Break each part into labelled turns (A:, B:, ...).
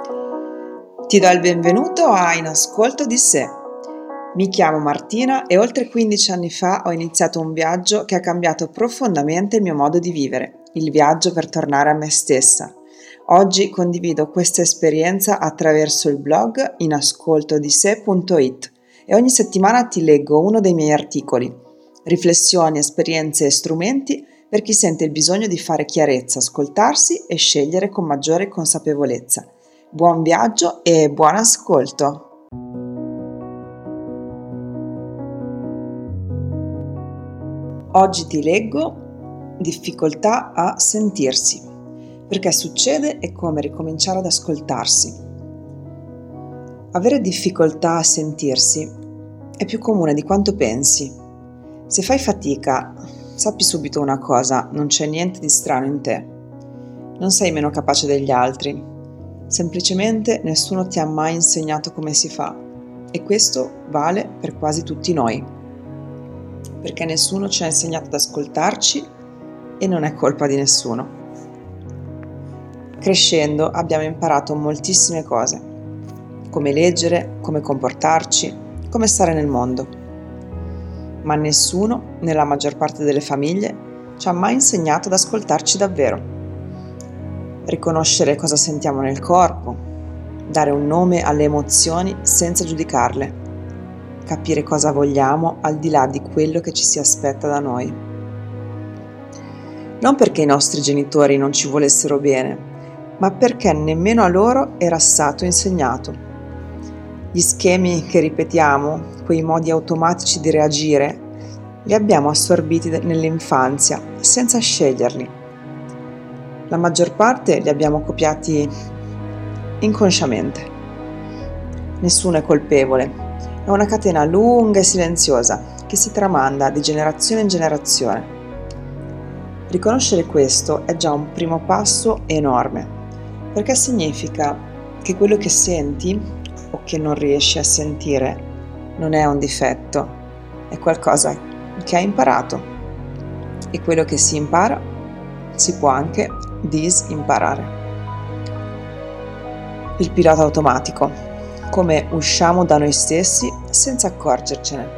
A: Ti do il benvenuto a In Ascolto di sé. Mi chiamo Martina e oltre 15 anni fa ho iniziato un viaggio che ha cambiato profondamente il mio modo di vivere, il viaggio per tornare a me stessa. Oggi condivido questa esperienza attraverso il blog inascoltodise.it e ogni settimana ti leggo uno dei miei articoli, riflessioni, esperienze e strumenti per chi sente il bisogno di fare chiarezza, ascoltarsi e scegliere con maggiore consapevolezza. Buon viaggio e buon ascolto! Oggi ti leggo difficoltà a sentirsi, perché succede e come ricominciare ad ascoltarsi. Avere difficoltà a sentirsi è più comune di quanto pensi. Se fai fatica, sappi subito una cosa, non c'è niente di strano in te. Non sei meno capace degli altri. Semplicemente nessuno ti ha mai insegnato come si fa e questo vale per quasi tutti noi, perché nessuno ci ha insegnato ad ascoltarci e non è colpa di nessuno. Crescendo abbiamo imparato moltissime cose, come leggere, come comportarci, come stare nel mondo, ma nessuno, nella maggior parte delle famiglie, ci ha mai insegnato ad ascoltarci davvero. Riconoscere cosa sentiamo nel corpo, dare un nome alle emozioni senza giudicarle, capire cosa vogliamo al di là di quello che ci si aspetta da noi. Non perché i nostri genitori non ci volessero bene, ma perché nemmeno a loro era stato insegnato. Gli schemi che ripetiamo, quei modi automatici di reagire, li abbiamo assorbiti nell'infanzia senza sceglierli. La maggior parte li abbiamo copiati inconsciamente. Nessuno è colpevole, è una catena lunga e silenziosa che si tramanda di generazione in generazione. Riconoscere questo è già un primo passo enorme, perché significa che quello che senti o che non riesci a sentire non è un difetto, è qualcosa che hai imparato e quello che si impara si può anche disimparare. Il pilota automatico, come usciamo da noi stessi senza accorgercene.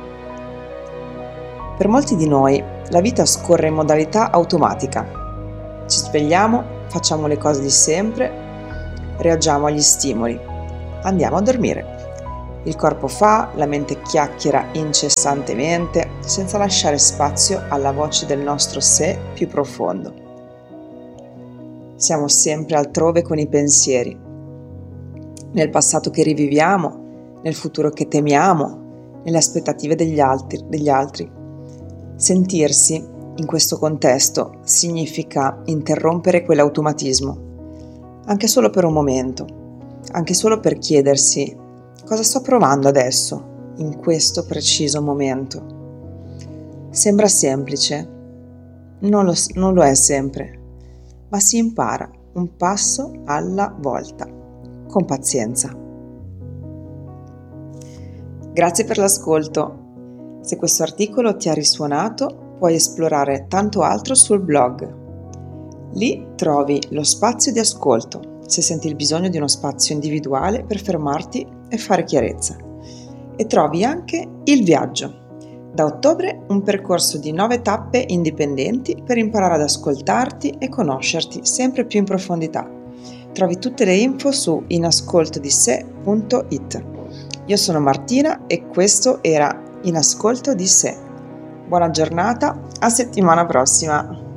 A: Per molti di noi la vita scorre in modalità automatica. Ci svegliamo, facciamo le cose di sempre, reagiamo agli stimoli, andiamo a dormire. Il corpo fa, la mente chiacchiera incessantemente, senza lasciare spazio alla voce del nostro sé più profondo. Siamo sempre altrove con i pensieri, nel passato che riviviamo, nel futuro che temiamo, nelle aspettative degli altri. Sentirsi, in questo contesto, significa interrompere quell'automatismo, anche solo per un momento, anche solo per chiedersi cosa sto provando adesso, in questo preciso momento. Sembra semplice, non lo è sempre. Ma si impara un passo alla volta, con pazienza. Grazie per l'ascolto. Se questo articolo ti ha risuonato, puoi esplorare tanto altro sul blog. Lì trovi lo spazio di ascolto, se senti il bisogno di uno spazio individuale per fermarti e fare chiarezza. E trovi anche il viaggio. Da ottobre un percorso di 9 tappe indipendenti per imparare ad ascoltarti e conoscerti sempre più in profondità. Trovi tutte le info su inascoltodise.it. Io sono Martina e questo era In Ascolto di sé. Buona giornata, a settimana prossima!